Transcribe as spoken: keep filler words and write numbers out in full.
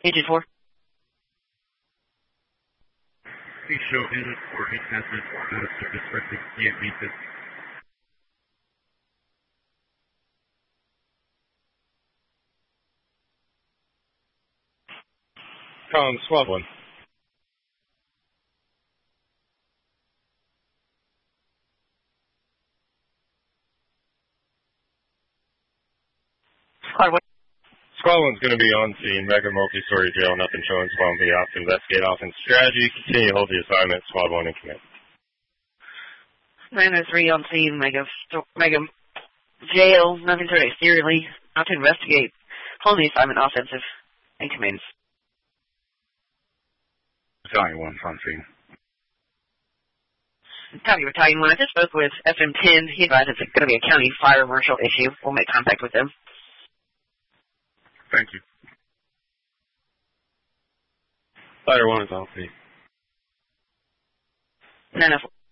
Agent four. Please show Agent four eight message out of service for sixty-eight meters. Column twelve one. Squad one. Squad one's going to be on scene. Mega multi-story jail. Nothing showing. Squad one be off to investigate offense strategy. Continue to hold the assignment. Squad one in command. nine oh three on scene. Mega, sto- Mega jail. Nothing showing exteriorly. Out to investigate. Hold the assignment offensive. In command. Battalion one on scene. Copy, Battalion one. I just spoke with F M ten. He advised it's going to be a county fire marshal issue. We'll make contact with them. Thank you. Fighter one is on scene. nine oh four.